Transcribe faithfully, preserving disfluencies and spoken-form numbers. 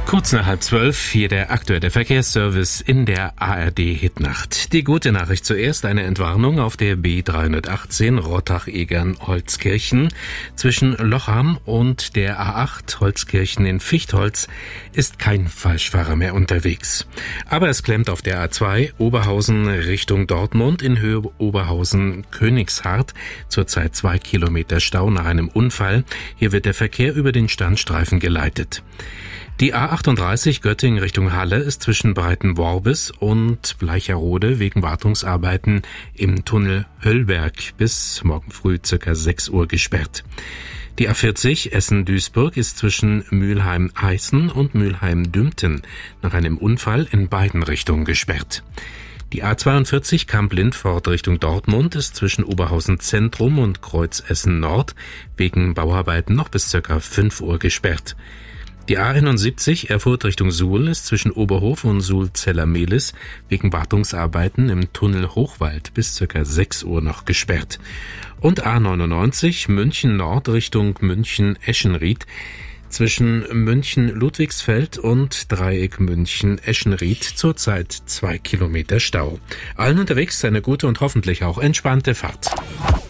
Kurz nach halb zwölf, hier der aktuelle Verkehrsservice in der A R D-Hitnacht. Die gute Nachricht zuerst, eine Entwarnung auf der B dreihundertachtzehn Rottach-Egern-Holzkirchen. Zwischen Lochham und der A acht Holzkirchen in Fichtholz ist kein Falschfahrer mehr unterwegs. Aber es klemmt auf der A zwei Oberhausen Richtung Dortmund in Höhe Oberhausen-Königshardt. Zurzeit zwei Kilometer Stau nach einem Unfall. Hier wird der Verkehr über den Standstreifen geleitet. Die A achtunddreißig Göttingen Richtung Halle ist zwischen Breitenworbis und Bleicherode wegen Wartungsarbeiten im Tunnel Höllberg bis morgen früh circa sechs Uhr gesperrt. Die A vierzig Essen-Duisburg ist zwischen Mülheim-Heißen und Mülheim-Dümpten nach einem Unfall in beiden Richtungen gesperrt. Die A zweiundvierzig Kamp-Lindfort Richtung Dortmund ist zwischen Oberhausen Zentrum und Kreuz Essen Nord wegen Bauarbeiten noch bis circa fünf Uhr gesperrt. Die A einundsiebzig Erfurt Richtung Suhl ist zwischen Oberhof und Suhl-Zellermehlis wegen Wartungsarbeiten im Tunnel Hochwald bis circa sechs Uhr noch gesperrt. Und A neunundneunzig München Nord Richtung München-Eschenried zwischen München-Ludwigsfeld und Dreieck München-Eschenried zurzeit zwei Kilometer Stau. Allen unterwegs eine gute und hoffentlich auch entspannte Fahrt.